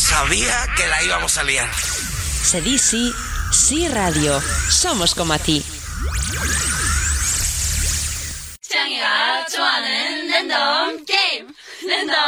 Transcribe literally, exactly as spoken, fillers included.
Sabía que la íbamos a liar. Se di sí, sí radio. Somos como a ti. 창이가 좋아하는 랜덤 게임 랜덤